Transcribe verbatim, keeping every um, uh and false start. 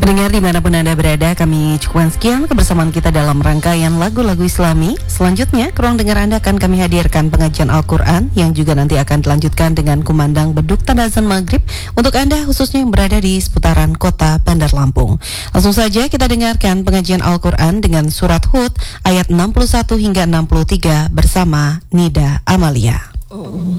Pendengar dimanapun Anda berada, kami cukupkan sekian kebersamaan kita dalam rangkaian lagu-lagu Islami. Selanjutnya, ke ruang dengar Anda akan kami hadirkan pengajian Al-Quran yang juga nanti akan dilanjutkan dengan kumandang beduk tanda azan maghrib untuk Anda khususnya yang berada di seputaran kota Bandar Lampung. Langsung saja kita dengarkan pengajian Al-Quran dengan surat Hud ayat enam puluh satu hingga enam puluh tiga bersama Nida Amalia.